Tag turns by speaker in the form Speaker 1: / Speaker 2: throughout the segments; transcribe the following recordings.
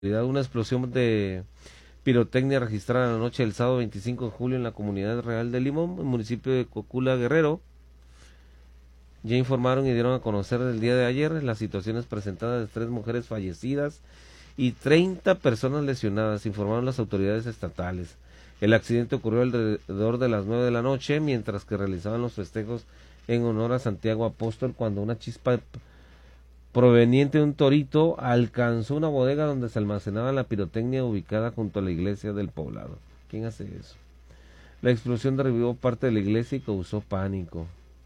Speaker 1: Una explosión de pirotecnia registrada la noche del sábado 25 de julio en la comunidad real de Limón, el municipio de Cocula, Guerrero. Ya informaron y dieron a conocer el día de ayer las situaciones presentadas de 3 mujeres fallecidas y 30 personas lesionadas, informaron las autoridades estatales. El accidente ocurrió alrededor de las 9 de la noche, mientras que realizaban los festejos en honor a Santiago Apóstol, cuando una chispa proveniente de un torito alcanzó una bodega donde se almacenaba la pirotecnia ubicada junto a la iglesia del poblado. ¿Quién hace eso? La explosión derribó parte de la iglesia y causó pánico.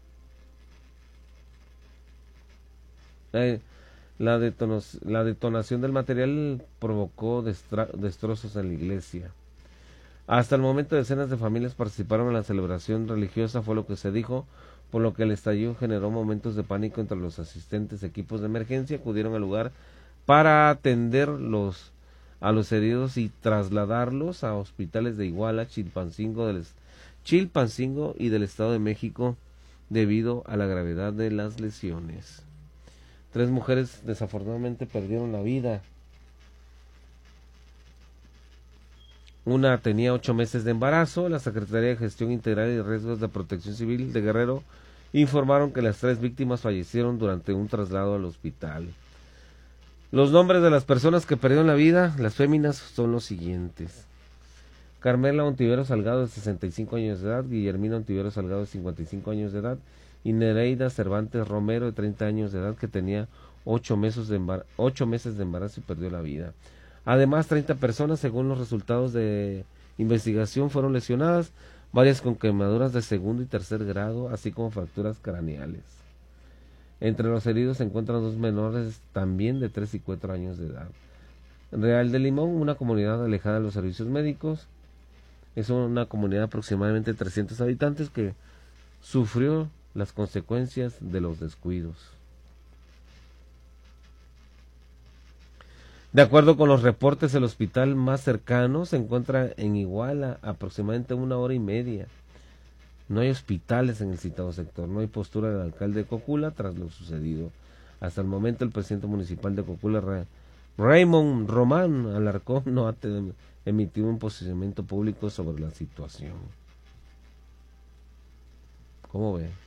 Speaker 1: La detonación del material provocó destrozos en la iglesia. Hasta el momento decenas de familias participaron en la celebración religiosa, fue lo que se dijo, por lo que el estallido generó momentos de pánico entre los asistentes. Equipos de emergencia acudieron al lugar para atender a los heridos y trasladarlos a hospitales de Iguala, Chilpancingo y del Estado de México debido a la gravedad de las lesiones. 3 mujeres desafortunadamente perdieron la vida. Una tenía 8 meses de embarazo. La Secretaría de Gestión Integral y Riesgos de Protección Civil de Guerrero informaron que las 3 víctimas fallecieron durante un traslado al hospital. Los nombres de las personas que perdieron la vida, las féminas, son los siguientes: Carmela Ontiveros Salgado, de 65 años de edad; Guillermina Ontiveros Salgado, de 55 años de edad; y Nereida Cervantes Romero, de 30 años de edad, que tenía 8 meses de embarazo y perdió la vida. Además, 30 personas, según los resultados de investigación, fueron lesionadas, varias con quemaduras de segundo y tercer grado, así como fracturas craneales. Entre los heridos se encuentran 2 menores también de 3 y 4 años de edad. Real de Limón, una comunidad alejada de los servicios médicos, es una comunidad de aproximadamente 300 habitantes que sufrió las consecuencias de los descuidos. De acuerdo con los reportes, el hospital más cercano se encuentra en Iguala, aproximadamente 1 hora y media. No hay hospitales en el citado sector, no hay postura del alcalde de Cocula tras lo sucedido. Hasta el momento, el presidente municipal de Cocula, Raymond Román Alarcón, no ha emitido un posicionamiento público sobre la situación. ¿Cómo ve?